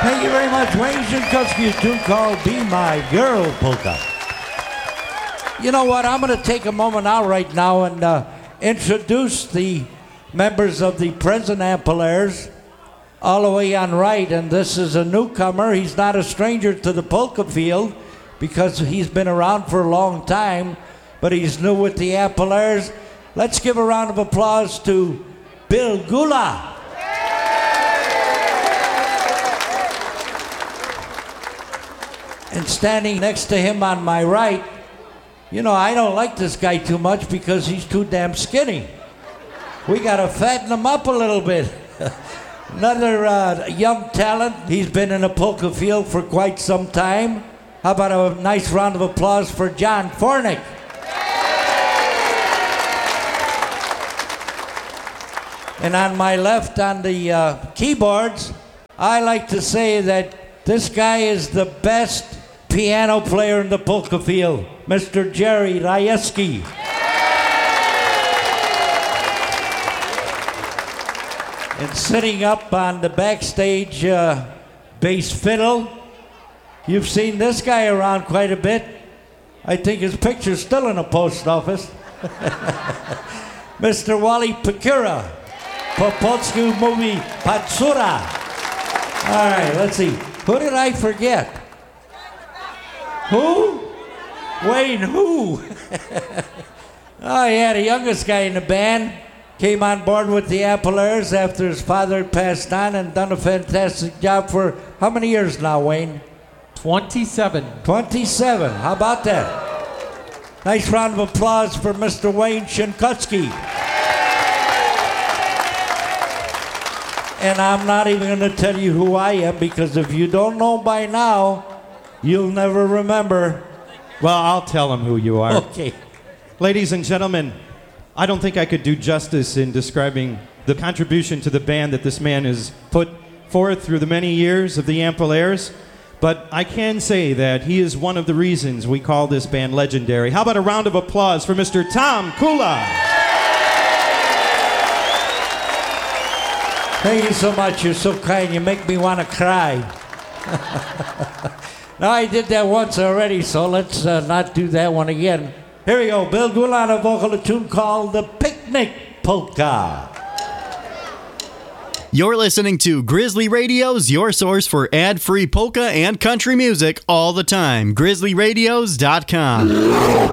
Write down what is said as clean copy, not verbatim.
Thank you very much, Wayne Szynkowski's tune called Be My Girl Polka. You know what? I'm going to take a moment out right now and introduce the members of the present Ampolairs all the way on right. And this is a newcomer. He's not a stranger to the polka field because he's been around for a long time, but he's new with the Ampolairs. Let's give a round of applause to Bill Gula. And standing next to him on my right, you know, I don't like this guy too much because he's too damn skinny. We got to fatten him up a little bit. Another young talent. He's been in the polka field for quite some time. How about a nice round of applause for John Fornick? And on my left, on the keyboards, I like to say that this guy is the best piano player in the polka field, Mr. Jerry Rajewski. And sitting up on the backstage bass fiddle, you've seen this guy around quite a bit. I think his picture's still in the post office. Mr. Wally Pekura, Popolsku movie Patsura. All right, let's see. Who did I forget? Who? Wayne, who? Oh, yeah, the youngest guy in the band. Came on board with the Ampolairs after his father had passed on and done a fantastic job for how many years now, Wayne? 27. 27. How about that? Nice round of applause for Mr. Wayne Szynkowski. And I'm not even going to tell you who I am because if you don't know by now, you'll never remember. Well, I'll tell him who you are. Okay. Ladies and gentlemen, I don't think I could do justice in describing the contribution to the band that this man has put forth through the many years of the Ampolairs, but I can say that he is one of the reasons we call this band legendary. How about a round of applause for Mr. Tom Kula? Thank you so much. You're so kind. You make me want to cry. Now, I did that once already, so let's not do that one again. Here we go. Bill Gula on a vocal, a tune called The Picnic Polka. You're listening to Grizzly Radio's your source for ad-free polka and country music all the time. GrizzlyRadios.com.